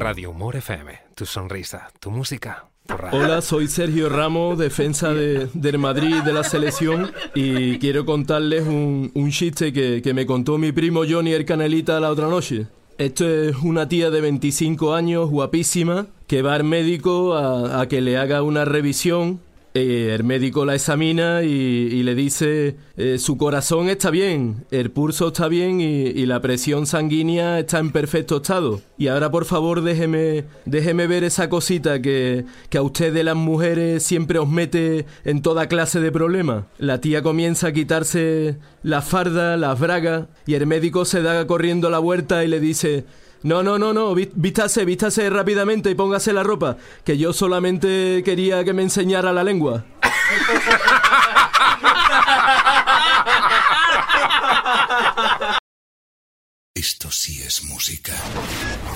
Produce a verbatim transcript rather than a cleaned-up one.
Radio Humor F M, tu sonrisa, tu música, tu radio. Hola, soy Sergio Ramos, defensa de, del Madrid de la selección, y quiero contarles un, un chiste que, que me contó mi primo Johnny el Canelita la otra noche. Esto es una tía de veinticinco años, guapísima, que va al médico a, a que le haga una revisión. Eh, el médico la examina y, y le dice eh, su corazón está bien, el pulso está bien y, y la presión sanguínea está en perfecto estado. Y ahora, por favor, déjeme, déjeme ver esa cosita que, que a ustedes las mujeres siempre os mete en toda clase de problemas. La tía comienza a quitarse la farda, las bragas, y el médico se da corriendo la vuelta y le dice: No, no, no, no, vístase, vístase rápidamente y póngase la ropa, que yo solamente quería que me enseñara la lengua. Esto sí es música.